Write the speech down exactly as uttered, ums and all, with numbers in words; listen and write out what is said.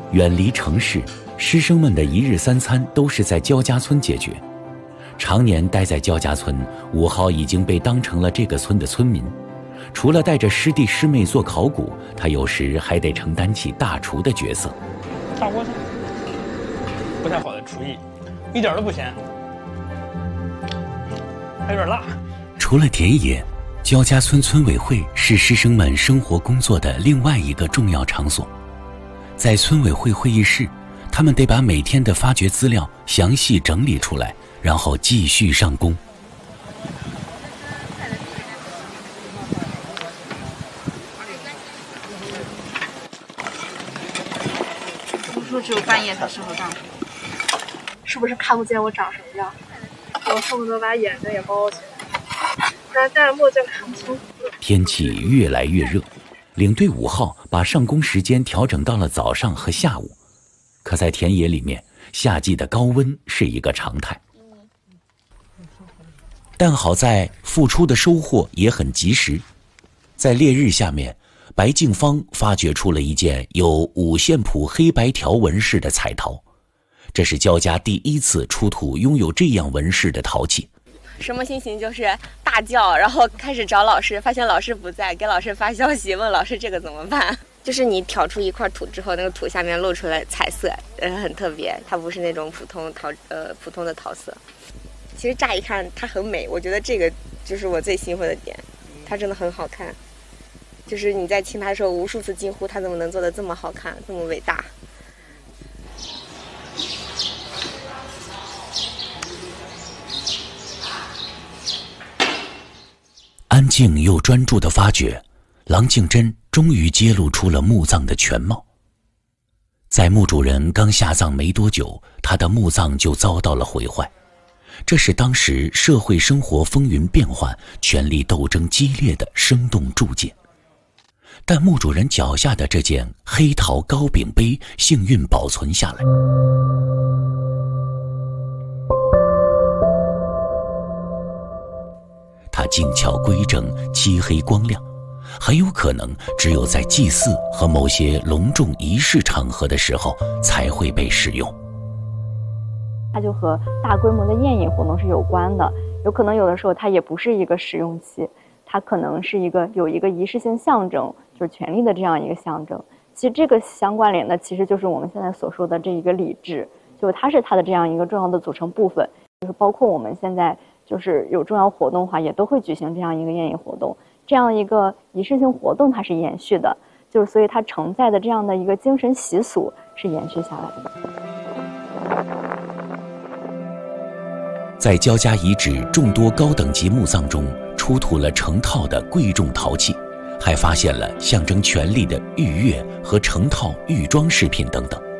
远离城市，师生们的一日三餐都是在焦家村解决。常年待在焦家村，武浩已经被当成了这个村的村民。除了带着师弟师妹做考古，他有时还得承担起大厨的角色。 大锅菜，不太好的厨艺，一点都不咸，还有点辣。 除了田野，焦家村村委会是师生们生活工作的另外一个重要场所。在村委会会议室，他们得把每天的发掘资料详细整理出来，然后继续上工。 不说只有半夜才适合干活， 是不是看不见我长什么样？我恨不得把眼睛也包起来，但戴着墨镜看不清。 天气越来越热，领队五号把上工时间调整到了早上和下午。可在田野里面，夏季的高温是一个常态。但好在付出的收获也很及时。在烈日下面，白静芳发掘出了一件有五线谱黑白条纹饰的彩陶，这是焦家第一次出土拥有这样纹饰的陶器。 什么心情？就是大叫，然后开始找老师，发现老师不在，给老师发消息问老师这个怎么办。就是你挑出一块土之后，那个土下面露出来彩色，呃，很特别，它不是那种普通陶呃普通的陶色。其实乍一看它很美，我觉得这个就是我最欣慰的点，它真的很好看。就是你在听它的时候，无数次惊呼，它怎么能做得这么好看，这么伟大。 安静又专注的发掘，郎静珍终于揭露出了墓葬的全貌。在墓主人刚下葬没多久，他的墓葬就遭到了毁坏，这是当时社会生活风云变幻、权力斗争激烈的生动注解。但墓主人脚下的这件黑陶高柄杯幸运保存下来。它精巧规整，漆黑光亮，很有可能只有在祭祀和某些隆重仪式场合的时候才会被使用。 它就和大规模的宴饮活动是有关的，有可能有的时候它也不是一个实用器，它可能是一个有一个仪式性象征，就是权力的这样一个象征。其实这个相关联的其实就是我们现在所说的这一个礼制，就是它是它的这样一个重要的组成部分，就是包括我们现在就是有重要活动的话，也都会举行这样一个宴饮活动，这样一个仪式性活动它是延续的，就是所以它承载的这样的一个精神习俗是延续下来的。 在焦家遗址众多高等级墓葬中，出土了成套的贵重陶器，还发现了象征权力的玉钺和成套玉装饰品等等。